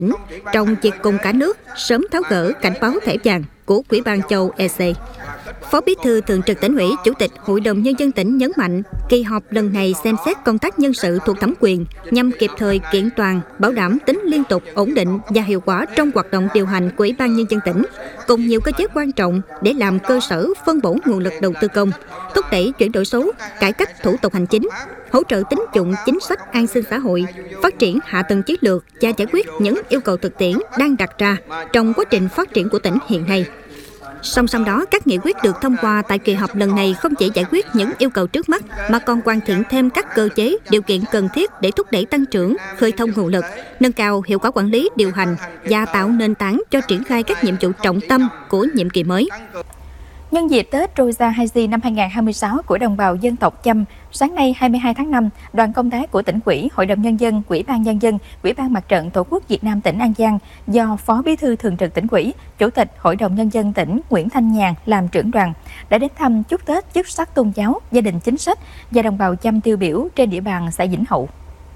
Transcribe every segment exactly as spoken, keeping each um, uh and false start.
trong việc cùng cả nước sớm tháo gỡ cảnh báo thẻ vàng của Ủy ban châu e xê. Phó Bí thư Thường trực Tỉnh ủy, Chủ tịch Hội đồng Nhân dân tỉnh nhấn mạnh, kỳ họp lần này xem xét công tác nhân sự thuộc thẩm quyền nhằm kịp thời kiện toàn, bảo đảm tính liên tục, ổn định và hiệu quả trong hoạt động điều hành của Ủy ban Nhân dân tỉnh, cùng nhiều cơ chế quan trọng để làm cơ sở phân bổ nguồn lực đầu tư công, thúc đẩy chuyển đổi số, cải cách thủ tục hành chính, hỗ trợ tín dụng chính sách an sinh xã hội, phát triển hạ tầng chiến lược và giải quyết những yêu cầu thực tiễn đang đặt ra trong quá trình phát triển của tỉnh hiện nay. Song song đó, các nghị quyết được thông qua tại kỳ họp lần này không chỉ giải quyết những yêu cầu trước mắt mà còn hoàn thiện thêm các cơ chế, điều kiện cần thiết để thúc đẩy tăng trưởng, khơi thông nguồn lực, nâng cao hiệu quả quản lý, điều hành và tạo nền tảng cho triển khai các nhiệm vụ trọng tâm của nhiệm kỳ mới. Nhân dịp Tết Rojak Haji năm hai nghìn không trăm hai mươi sáu của đồng bào dân tộc Chăm, sáng nay hai mươi hai tháng năm, đoàn công tác của Tỉnh ủy, Hội đồng Nhân dân, Ủy ban Nhân dân, Ủy ban Mặt trận Tổ quốc Việt Nam tỉnh An Giang do Phó Bí thư Thường trực Tỉnh ủy, Chủ tịch Hội đồng Nhân dân tỉnh Nguyễn Thanh Nhàn làm trưởng đoàn đã đến thăm chúc Tết chức sắc tôn giáo, gia đình chính sách và đồng bào Chăm tiêu biểu trên địa bàn xã Vĩnh Hậu.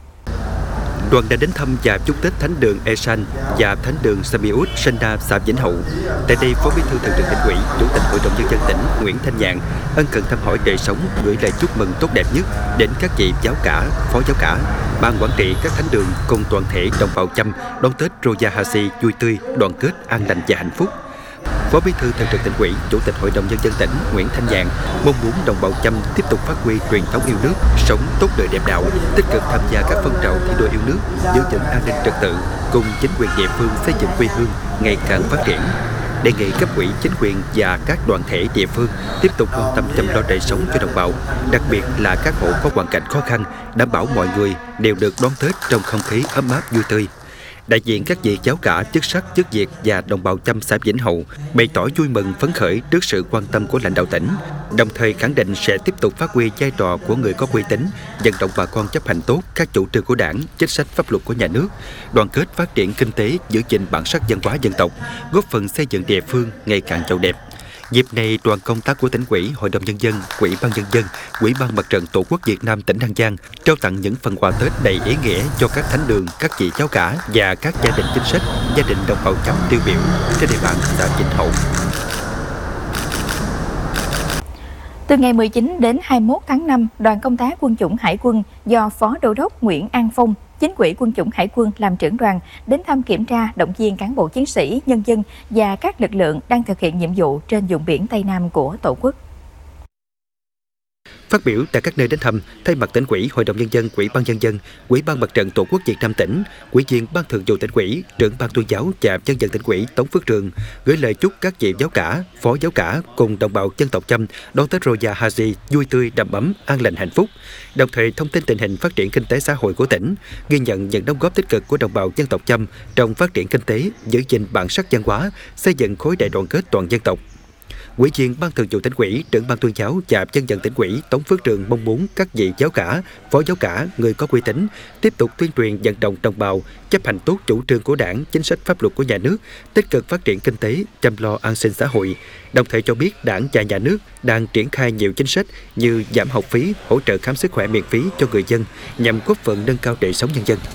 Đoàn đã đến thăm và chúc Tết Thánh đường Esan và Thánh đường Samiut Senda xã Vĩnh Hậu. Tại đây, Phó Bí thư Thường trực Tỉnh ủy, Chủ tịch Hội đồng Nhân dân tỉnh Nguyễn Thanh Nhàn ân cần thăm hỏi đời sống, gửi lời chúc mừng tốt đẹp nhất đến các vị giáo cả, phó giáo cả, ban quản trị các thánh đường cùng toàn thể đồng bào Chăm đón Tết Rojak Haji vui tươi, đoàn kết, an lành và hạnh phúc. Phó Bí thư Thường trực Tỉnh ủy, Chủ tịch Hội đồng Nhân dân tỉnh Nguyễn Thanh Nhàn mong muốn đồng bào Chăm tiếp tục phát huy truyền thống yêu nước, sống tốt đời đẹp đạo, tích cực tham gia các phong trào thi đua yêu nước, giữ vững an ninh trật tự, cùng chính quyền địa phương xây dựng quê hương ngày càng phát triển. Đề nghị cấp ủy, chính quyền và các đoàn thể địa phương tiếp tục quan tâm chăm lo đời sống cho đồng bào, đặc biệt là các hộ có hoàn cảnh khó khăn, đảm bảo mọi người đều được đón Tết trong không khí ấm áp vui tươi. Đại diện các vị giáo cả, chức sắc, chức việc và đồng bào Chăm xã Vĩnh Hậu bày tỏ vui mừng phấn khởi trước sự quan tâm của lãnh đạo tỉnh, đồng thời khẳng định sẽ tiếp tục phát huy vai trò của người có uy tín, vận động bà con chấp hành tốt các chủ trương của Đảng, chính sách pháp luật của nhà nước, đoàn kết phát triển kinh tế, giữ gìn bản sắc văn hóa dân tộc, góp phần xây dựng địa phương ngày càng giàu đẹp. Dịp này, đoàn công tác của Tỉnh ủy, Hội đồng Nhân dân, Ủy ban Nhân dân, Ủy ban Mặt trận Tổ quốc Việt Nam tỉnh An Giang trao tặng những phần quà Tết đầy ý nghĩa cho các thánh đường, các vị giáo cả và các gia đình chính sách, gia đình đồng bào Chăm tiêu biểu trên địa bàn xã Vĩnh Hậu. Từ ngày mười chín đến hai mươi mốt tháng năm, đoàn công tác quân chủng Hải quân do Phó Đô đốc Nguyễn An Phong, Chính ủy Quân chủng Hải quân làm trưởng đoàn đến thăm kiểm tra, động viên cán bộ chiến sĩ, nhân dân và các lực lượng đang thực hiện nhiệm vụ trên vùng biển Tây Nam của Tổ quốc. Phát biểu tại các nơi đến thăm, thay mặt Tỉnh ủy, Hội đồng Nhân dân, Ủy ban Nhân dân, Ủy ban Mặt trận Tổ quốc Việt Nam tỉnh, Ủy viên Ban Thường vụ Tỉnh ủy, trưởng Ban Tuyên giáo và Nhân dân Tỉnh ủy Tống Phước Trường gửi lời chúc các vị giáo cả, phó giáo cả cùng đồng bào dân tộc Chăm đón Tết Rojak Haji vui tươi, đầm ấm, an lành, hạnh phúc. Đồng thời thông tin tình hình phát triển kinh tế xã hội của tỉnh, ghi nhận những đóng góp tích cực của đồng bào dân tộc Chăm trong phát triển kinh tế, giữ gìn bản sắc văn hóa, xây dựng khối đại đoàn kết toàn dân tộc. Ủy viên Ban Thường vụ Tỉnh ủy, trưởng Ban Tuyên giáo và Nhân dân Tỉnh ủy Tống Phước Trường mong muốn các vị giáo cả, phó giáo cả, người có uy tín tiếp tục tuyên truyền vận động đồng bào chấp hành tốt chủ trương của Đảng, chính sách pháp luật của nhà nước, tích cực phát triển kinh tế, chăm lo an sinh xã hội. Đồng thời cho biết Đảng và nhà nước đang triển khai nhiều chính sách như giảm học phí, hỗ trợ khám sức khỏe miễn phí cho người dân nhằm góp phần nâng cao đời sống nhân dân.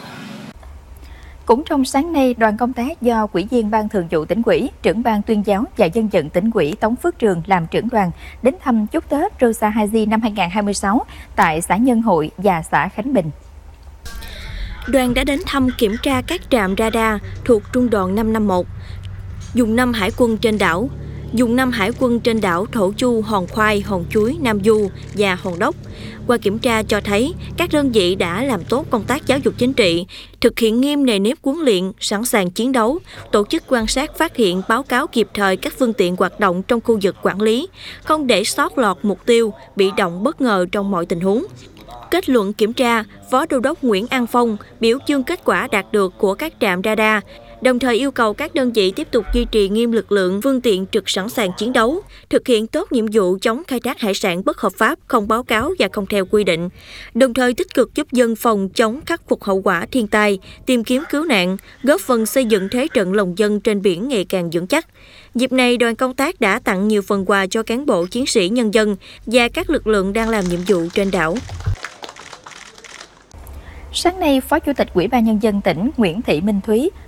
Cũng trong sáng nay, đoàn công tác do Ủy viên Ban Thường vụ Tỉnh ủy, trưởng Ban Tuyên giáo và Nhân dân Tỉnh ủy Tống Phước Trường làm trưởng đoàn đến thăm chúc Tết Rojak Haji năm hai nghìn không trăm hai mươi sáu tại xã Nhân Hội và xã Khánh Bình. Đoàn đã đến thăm kiểm tra các trạm radar thuộc Trung đoàn năm năm một, dùng năm hải quân trên đảo, dùng năm hải quân trên đảo Thổ Chu, Hòn Khoai, Hòn Chuối, Nam Du và Hòn Đốc. Qua kiểm tra cho thấy, các đơn vị đã làm tốt công tác giáo dục chính trị, thực hiện nghiêm nề nếp huấn luyện, sẵn sàng chiến đấu, tổ chức quan sát phát hiện báo cáo kịp thời các phương tiện hoạt động trong khu vực quản lý, không để sót lọt mục tiêu, bị động bất ngờ trong mọi tình huống. Kết luận kiểm tra, Phó Đô đốc Nguyễn An Phong biểu dương kết quả đạt được của các trạm radar, đồng thời yêu cầu các đơn vị tiếp tục duy trì nghiêm lực lượng, phương tiện trực sẵn sàng chiến đấu, thực hiện tốt nhiệm vụ chống khai thác hải sản bất hợp pháp, không báo cáo và không theo quy định, đồng thời tích cực giúp dân phòng chống khắc phục hậu quả thiên tai, tìm kiếm cứu nạn, góp phần xây dựng thế trận lòng dân trên biển ngày càng vững chắc. Dịp này, đoàn công tác đã tặng nhiều phần quà cho cán bộ chiến sĩ nhân dân và các lực lượng đang làm nhiệm vụ trên đảo. Sáng nay, Phó Chủ tịch Ủy ban Nhân dân tỉnh Nguyễn Thị Minh Thúy